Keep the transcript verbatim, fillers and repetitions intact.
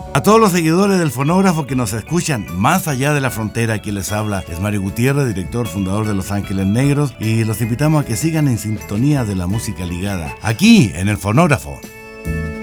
A todos los seguidores del Fonógrafo que nos escuchan más allá de la frontera, aquí les habla es Mario Gutiérrez, director fundador de Los Ángeles Negros, y los invitamos a que sigan en sintonía de la música ligada, aquí en el Fonógrafo.